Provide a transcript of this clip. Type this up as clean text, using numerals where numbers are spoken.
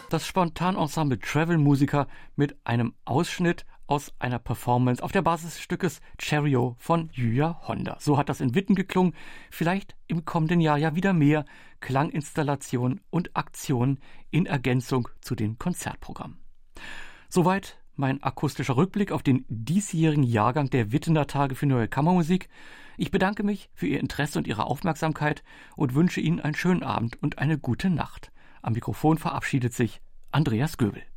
Das Spontanensemble Travel Musiker mit einem Ausschnitt aus einer Performance auf der Basis des Stückes Cheerio von Yuya Honda. So hat das in Witten geklungen. Vielleicht im kommenden Jahr ja wieder mehr Klanginstallationen und Aktionen in Ergänzung zu den Konzertprogrammen. Soweit mein akustischer Rückblick auf den diesjährigen Jahrgang der Wittener Tage für Neue Kammermusik. Ich bedanke mich für Ihr Interesse und Ihre Aufmerksamkeit und wünsche Ihnen einen schönen Abend und eine gute Nacht. Am Mikrofon verabschiedet sich Andreas Göbel.